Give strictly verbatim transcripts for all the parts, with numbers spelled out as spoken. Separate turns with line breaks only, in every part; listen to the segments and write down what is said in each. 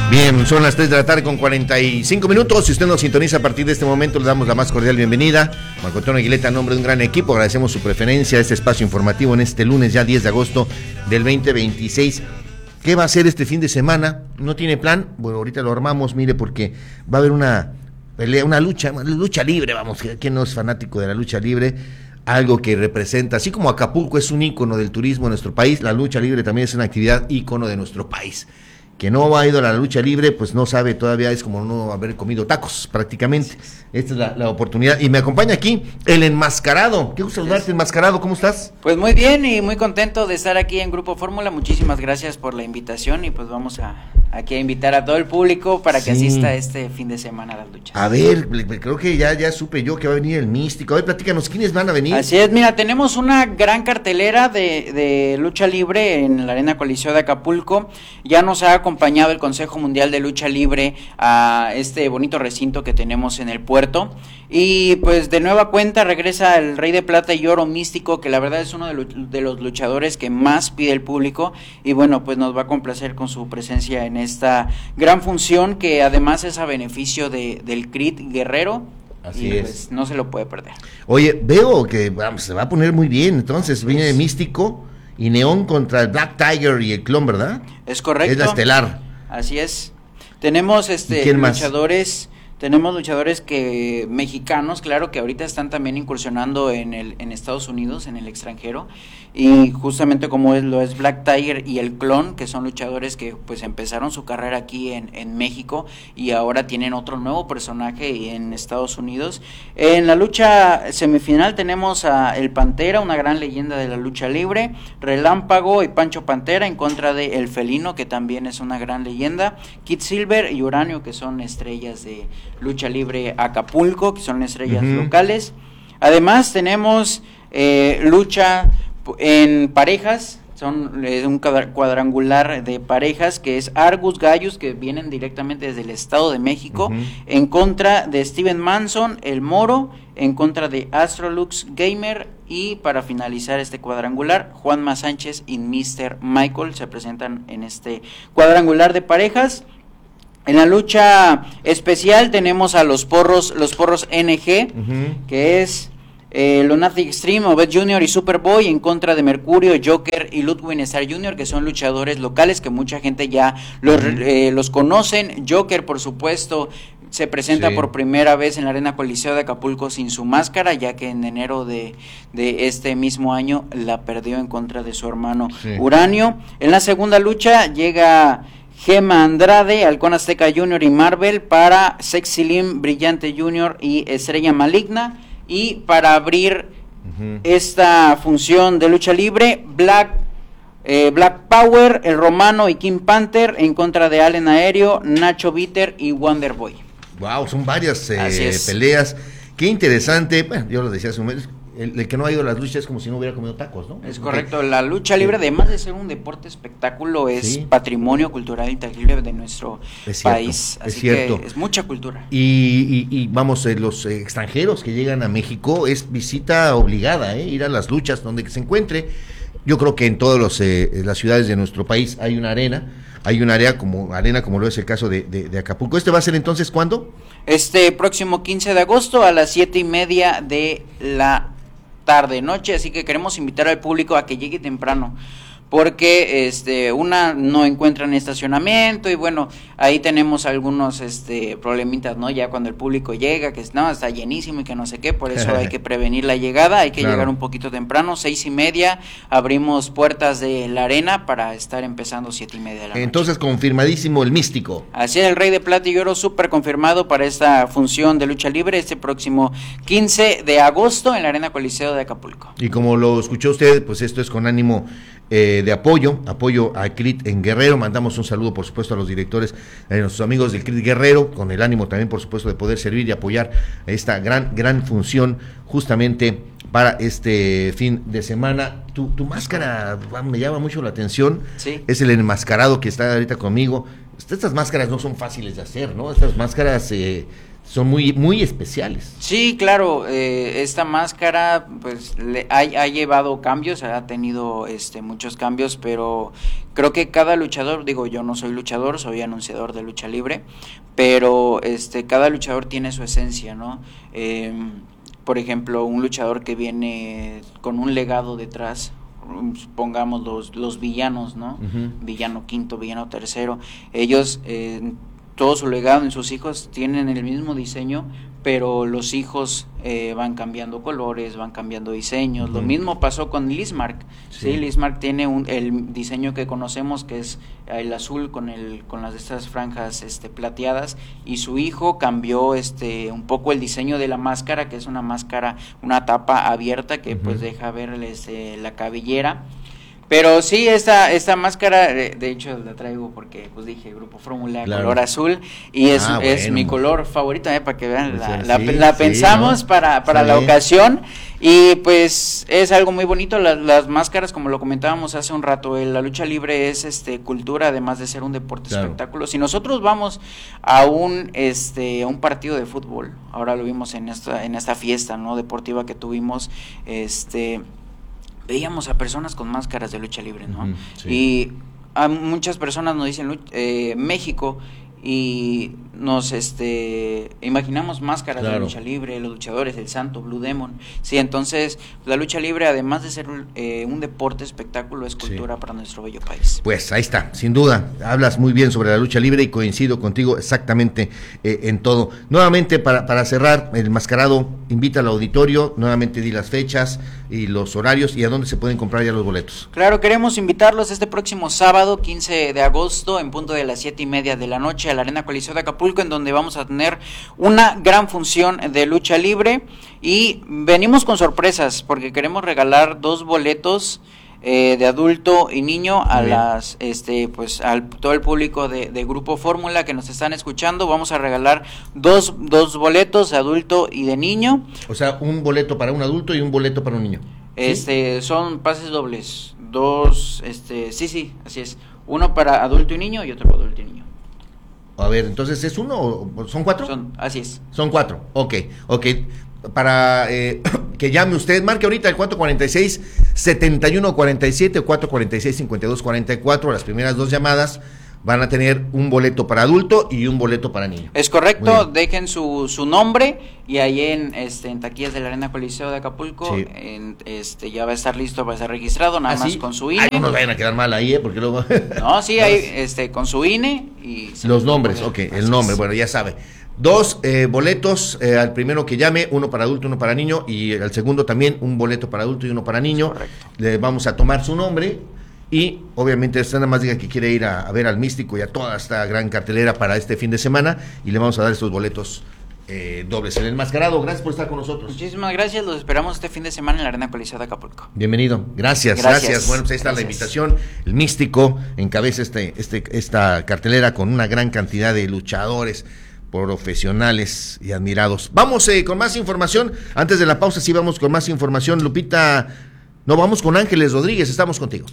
Bien, son las tres de la tarde con cuarenta y cinco minutos. Si usted nos sintoniza a partir de este momento, le damos la más cordial bienvenida. Marco Antonio Aguileta, en nombre de un gran equipo, agradecemos su preferencia a este espacio informativo en este lunes, ya diez de agosto del veinte veintiséis. ¿Qué va a hacer este fin de semana? ¿No tiene plan? Bueno, ahorita lo armamos, mire, porque va a haber una pelea, una lucha, una lucha libre, vamos, ¿quién no es fanático de la lucha libre? Algo que representa, así como Acapulco es un ícono del turismo en nuestro país, la lucha libre también es una actividad ícono de nuestro país. Que no ha ido a la lucha libre, pues no sabe todavía, es como no haber comido tacos, prácticamente. Esta es la, la oportunidad. Y me acompaña aquí el enmascarado. Qué gusto saludarte, enmascarado, ¿cómo estás?
Pues muy bien y muy contento de estar aquí en Grupo Fórmula. Muchísimas gracias por la invitación y pues vamos a aquí a invitar a todo el público para que sí. asista este fin de semana a las luchas.
A ver, creo que ya, ya supe yo que va a venir el Místico. A ver, platícanos, ¿quiénes van a venir?
Así es, mira, tenemos una gran cartelera de, de lucha libre en la Arena Coliseo de Acapulco. Ya nos ha acompañado el Consejo Mundial de Lucha Libre a este bonito recinto que tenemos en el puerto. Y pues de nueva cuenta regresa el Rey de Plata y Oro Místico, que la verdad es uno de, lu- de los luchadores que más pide el público, y bueno, pues nos va a complacer con su presencia en esta gran función, que además es a beneficio de, del C R I T Guerrero.
Así
y
es.
Pues no se lo puede perder.
Oye, veo que vamos, se va a poner muy bien, entonces viene
Pues,
Místico y Neón contra el Black Tiger y el Clon, ¿verdad?
Es correcto.
Es la estelar.
Así es. Tenemos este
¿Quién más?
luchadores, tenemos luchadores que mexicanos, claro, que ahorita están también incursionando en el en Estados Unidos, en el extranjero, y justamente como es, lo es Black Tiger y el Clon, que son luchadores que pues empezaron su carrera aquí en, en México y ahora tienen otro nuevo personaje en Estados Unidos. En la lucha semifinal tenemos a El Pantera, una gran leyenda de la lucha libre, Relámpago y Pancho Pantera en contra de El Felino, que también es una gran leyenda, Kid Silver y Uranio, que son estrellas de lucha libre Acapulco, que son estrellas uh-huh. locales. Además tenemos eh, lucha en parejas, son es un cuadrangular de parejas que es Argus Gallus, que vienen directamente desde el Estado de México, uh-huh. en contra de Steven Manson, El Moro, en contra de Astrolux Gamer, y para finalizar este cuadrangular, Juanma Sánchez y míster Michael se presentan en este cuadrangular de parejas. En la lucha especial tenemos a los porros, los porros N G, uh-huh. que es eh, Lunatic Extreme, Obed Junior y Superboy en contra de Mercurio, Joker y Ludwig Star Junior, que son luchadores locales que mucha gente ya los, uh-huh. eh, los conocen. Joker, por supuesto, se presenta sí. por primera vez en la Arena Coliseo de Acapulco sin su máscara, ya que en enero de, de este mismo año la perdió en contra de su hermano sí. Uranio. En la segunda lucha llega Gema Andrade, Halcón Azteca Junior y Marvel para Sexy Lim, Brillante Junior y Estrella Maligna. Y para abrir uh-huh. esta función de lucha libre, Black eh, Black Power, El Romano y King Panther en contra de Allen Aéreo, Nacho Bitter y Wonder Boy.
Wow, son varias eh, peleas. Qué interesante. Bueno, yo lo decía hace un mes. El, el que no ha ido a las luchas es como si no hubiera comido tacos, ¿no?
Es correcto, la lucha libre, además de ser un deporte espectáculo, es sí. patrimonio cultural intangible de nuestro
es cierto,
país, así
es cierto.
que es mucha cultura.
Y, y, y vamos, eh, los eh, extranjeros que llegan a México es visita obligada, ¿eh? Ir a las luchas donde se encuentre. Yo creo que en todas los, eh, las ciudades de nuestro país hay una arena, hay una área como arena como lo es el caso de, de, de Acapulco. ¿Este va a ser entonces cuándo? Este próximo quince de agosto a las siete y media de la tarde noche, así que queremos invitar al público a que llegue temprano, porque este una no encuentran estacionamiento y bueno, ahí tenemos algunos este problemitas, ¿no? Ya cuando el público llega, que no, está llenísimo y que no sé qué, por eso hay que prevenir la llegada, hay que claro. llegar un poquito temprano, seis y media, abrimos puertas de la arena para estar empezando siete y media de la noche. Entonces, confirmadísimo el Místico. Así es, el Rey de Plata y Oro súper confirmado para esta función de lucha libre este próximo quince de agosto en la Arena Coliseo de Acapulco. Y como lo escuchó usted, pues esto es con ánimo Eh, de apoyo, apoyo a C R I T en Guerrero. Mandamos un saludo por supuesto a los directores, a nuestros amigos del C R I T Guerrero, con el ánimo también por supuesto de poder servir y apoyar esta gran, gran función justamente para este fin de semana. Tu, tu máscara me llama mucho la atención, sí. Es el enmascarado que está ahorita conmigo. Estas máscaras no son fáciles de hacer, ¿no? Estas máscaras eh, son muy, muy especiales.
Sí, claro, eh, esta máscara pues le, ha, ha llevado cambios, ha tenido este muchos cambios, pero creo que cada luchador, digo, yo no soy luchador, soy anunciador de lucha libre, pero este cada luchador tiene su esencia, ¿no? Eh, por ejemplo, un luchador que viene con un legado detrás, pongamos los, los villanos, ¿no? Uh-huh. Villano quinto, villano tercero, ellos... Eh, todo su legado en sus hijos tienen el mismo diseño, pero los hijos eh, van cambiando colores, van cambiando diseños. Uh-huh. Lo mismo pasó con Lizmark. Sí, ¿sí? Lizmark tiene un, el diseño que conocemos, que es el azul con el con las de estas franjas este plateadas, y su hijo cambió este un poco el diseño de la máscara, que es una máscara, una tapa abierta que uh-huh. pues deja ver este, la cabellera. Pero sí, esta esta máscara, de hecho la traigo porque pues dije Grupo Fórmula, claro. Color azul, y es, ah, es bueno. mi color favorito, eh, para que vean, la, sí, la, la sí, pensamos ¿no? para, para la ocasión, y pues es algo muy bonito. Las, las máscaras, como lo comentábamos hace un rato, la lucha libre es este cultura, además de ser un deporte claro. espectáculo. Si nosotros vamos a un este a un partido de fútbol, ahora lo vimos en esta en esta fiesta no deportiva que tuvimos, este veíamos a personas con máscaras de lucha libre, ¿no? Uh-huh, sí. Y a muchas personas nos dicen eh, México, y nos este imaginamos máscaras claro. de lucha libre, los luchadores, el Santo, Blue Demon. Sí, entonces la lucha libre, además de ser eh, un deporte espectáculo, es cultura sí. para nuestro bello país.
Pues ahí está, sin duda, hablas muy bien sobre la lucha libre y coincido contigo exactamente eh, en todo. Nuevamente, para, para cerrar, el Mascarado invita al auditorio, nuevamente di las fechas y los horarios y a dónde se pueden comprar ya los boletos.
Claro, queremos invitarlos este próximo sábado, quince de agosto, en punto de las siete y media de la noche, a la Arena Coliseo de Acapulco, en donde vamos a tener una gran función de lucha libre, y venimos con sorpresas porque queremos regalar dos boletos eh, de adulto y niño a Bien. las este pues al todo el público de, de Grupo Fórmula que nos están escuchando. Vamos a regalar dos dos boletos de adulto y de niño.
O sea, un boleto para un adulto y un boleto para un niño.
Este, ¿sí? Son pases dobles, dos, este, sí, sí, así es, uno para adulto y niño y otro para adulto y niño.
A ver, entonces, ¿es uno o son cuatro?
Son, así es.
Son cuatro, ok, ok. Para eh, que llame usted, marque ahorita el cuatro cuarenta y seis, setenta y uno cuarenta y siete o cuatro cuarenta y seis, cincuenta y dos cuarenta y cuatro. Las primeras dos llamadas van a tener un boleto para adulto y un boleto para niño.
Es correcto, dejen su, su nombre y ahí en este en taquillas de la Arena Coliseo de Acapulco, sí. en, este ya va a estar listo para ser registrado, nada ¿Ah, más sí? con su I N E.
Ay, no nos vayan a quedar mal ahí, ¿eh? Porque luego...
No, sí, ahí este con su I N E y...
Los nombres, ok, el nombre, es. Bueno, ya sabe. Dos eh, boletos, eh, al primero que llame, uno para adulto, uno para niño, y al segundo también un boleto para adulto y uno para niño. Correcto. Le vamos a tomar su nombre. Y obviamente usted nada más diga que quiere ir a, a ver al Místico y a toda esta gran cartelera para este fin de semana, y le vamos a dar estos boletos eh, dobles. El Enmascarado, gracias por estar con nosotros.
Muchísimas gracias, los esperamos este fin de semana en la Arena Coliseo de Acapulco.
Bienvenido, gracias, gracias. gracias. Bueno, pues ahí está gracias. La invitación. El Místico encabeza este, este, esta cartelera con una gran cantidad de luchadores profesionales y admirados. Vamos eh, con más información. Antes de la pausa, sí vamos con más información. Lupita, no, vamos con Ángeles Rodríguez, estamos contigo.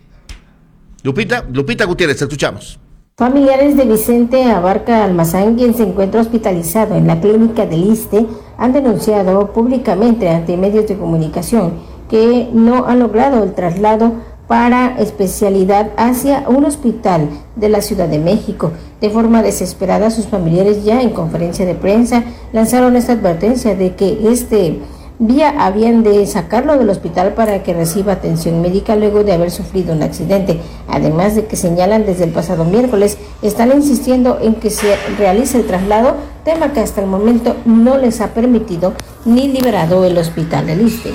Lupita, Lupita Gutiérrez, te escuchamos.
Familiares de Vicente Abarca Almazán, quien se encuentra hospitalizado en la clínica del ISSSTE, han denunciado públicamente ante medios de comunicación que no han logrado el traslado para especialidad hacia un hospital de la Ciudad de México. De forma desesperada, sus familiares ya en conferencia de prensa lanzaron esta advertencia de que este vía habían de sacarlo del hospital para que reciba atención médica luego de haber sufrido un accidente. Además de que señalan desde el pasado miércoles están insistiendo en que se realice el traslado, tema que hasta el momento no les ha permitido ni liberado el hospital del ISSSTE.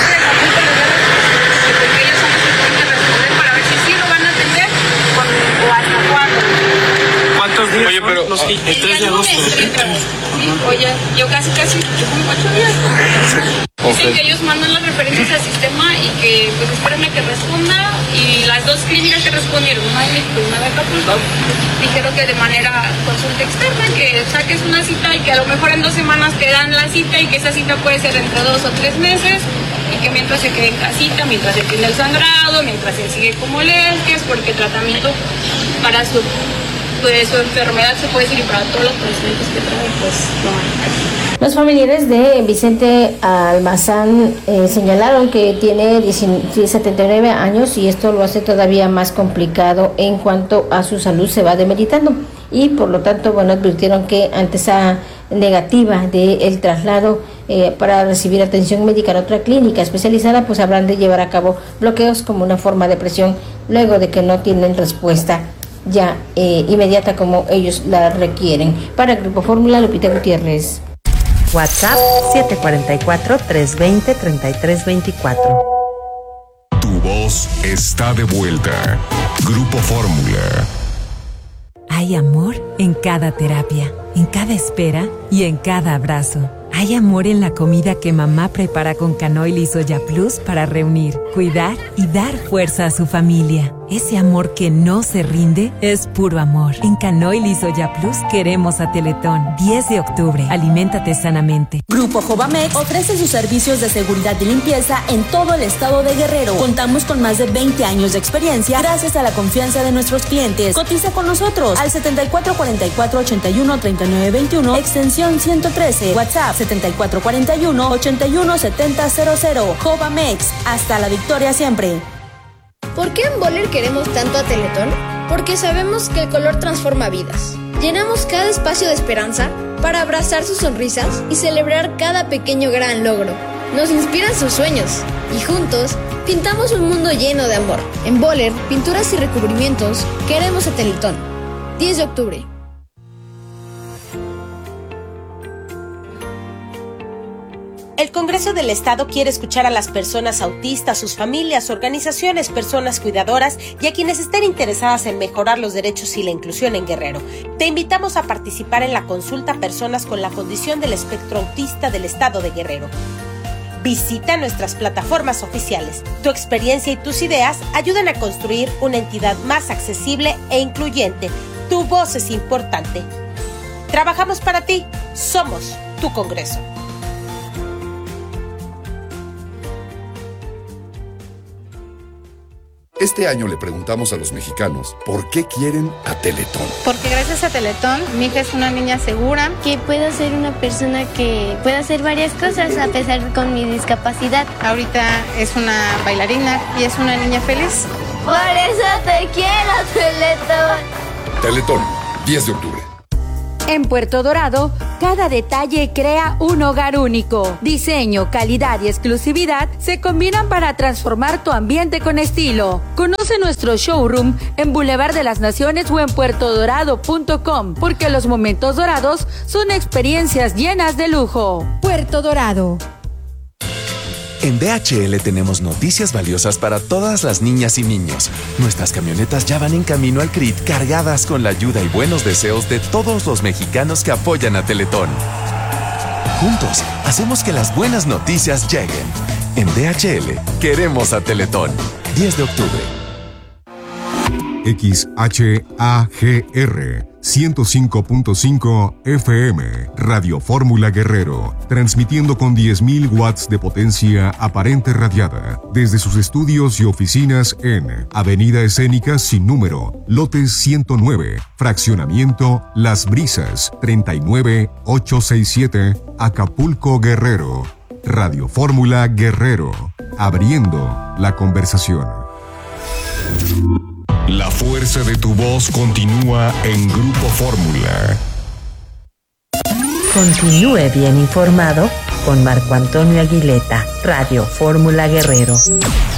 Oye, pero el tres de agosto.
Oye, yo casi casi como ocho días. Dicen que ellos mandan las referencias al sistema y que pues espérenme que responda, y las dos clínicas que respondieron, una de México y una de Acapulco, dijeron que de manera consulta externa, que saques una cita y que a lo mejor en dos semanas te dan la cita y que esa cita puede ser entre dos o tres meses, y que mientras se quede en casita, mientras se tiene el sangrado, mientras se sigue como lesques, porque el tratamiento para su pues su enfermedad se puede decir para todos los padecimientos que trae, pues no.
Los familiares de Vicente Almazán eh, señalaron que tiene setenta y nueve años y esto lo hace todavía más complicado en cuanto a su salud se va demeritando y por lo tanto, bueno, advirtieron que ante esa negativa del traslado eh, para recibir atención médica en otra clínica especializada, pues habrán de llevar a cabo bloqueos como una forma de presión luego de que no tienen respuesta ya eh, inmediata como ellos la requieren. Para el Grupo Fórmula, Lupita Gutiérrez.
WhatsApp siete cuatro cuatro, tres dos cero, tres tres dos cuatro.
Tu voz está de vuelta. Grupo Fórmula.
Hay amor en cada terapia, en cada espera y en cada abrazo. Hay amor en la comida que mamá prepara con Canoil y Soya Plus para reunir, cuidar y dar fuerza a su familia. Ese amor que no se rinde es puro amor. En Canoil y Soya Plus queremos a Teletón. diez de octubre. Aliméntate sanamente.
Grupo Jovamex ofrece sus servicios de seguridad y limpieza en todo el estado de Guerrero. Contamos con más de veinte años de experiencia gracias a la confianza de nuestros clientes. Cotiza con nosotros al setenta y cuatro cuarenta y cuatro, ochenta y uno, treinta y nueve veintiuno, extensión ciento trece. WhatsApp setenta y cuatro cuarenta y uno, ochenta y uno, setenta cero cero. Jovamex, hasta la victoria siempre.
¿Por qué en Boller queremos tanto a Teletón? Porque sabemos que el color transforma vidas. Llenamos cada espacio de esperanza para abrazar sus sonrisas y celebrar cada pequeño gran logro. Nos inspiran sus sueños y juntos pintamos un mundo lleno de amor. En Boller, pinturas y recubrimientos, queremos a Teletón. diez de octubre.
El Congreso del Estado quiere escuchar a las personas autistas, sus familias, organizaciones, personas cuidadoras y a quienes estén interesadas en mejorar los derechos y la inclusión en Guerrero. Te invitamos a participar en la consulta Personas con la Condición del Espectro Autista del Estado de Guerrero. Visita nuestras plataformas oficiales. Tu experiencia y tus ideas ayudan a construir una entidad más accesible e incluyente. Tu voz es importante. Trabajamos para ti. Somos tu Congreso.
Este año le preguntamos a los mexicanos por qué quieren a Teletón.
Porque gracias a Teletón, mi hija es una niña segura.
Que puedo ser una persona que pueda hacer varias cosas a pesar con mi discapacidad.
Ahorita es una bailarina y es una niña feliz.
Por eso te quiero, Teletón.
Teletón, diez de octubre.
En Puerto Dorado, cada detalle crea un hogar único. Diseño, calidad y exclusividad se combinan para transformar tu ambiente con estilo. Conoce nuestro showroom en Boulevard de las Naciones o en puerto dorado punto com, porque los momentos dorados son experiencias llenas de lujo. Puerto Dorado.
En D H L tenemos noticias valiosas para todas las niñas y niños. Nuestras camionetas ya van en camino al C R I T cargadas con la ayuda y buenos deseos de todos los mexicanos que apoyan a Teletón. Juntos, hacemos que las buenas noticias lleguen. En D H L, queremos a Teletón. diez de octubre.
X H A G R ciento cinco punto cinco F M, Radio Fórmula Guerrero, transmitiendo con diez mil watts de potencia aparente radiada, desde sus estudios y oficinas en Avenida Escénica sin número, lote ciento nueve, fraccionamiento Las Brisas, treinta y nueve ochocientos sesenta y siete, Acapulco, Guerrero. Radio Fórmula Guerrero, abriendo la conversación.
La fuerza de tu voz continúa en Grupo Fórmula.
Continúe bien informado con Marco Antonio Aguileta, Radio Fórmula Guerrero.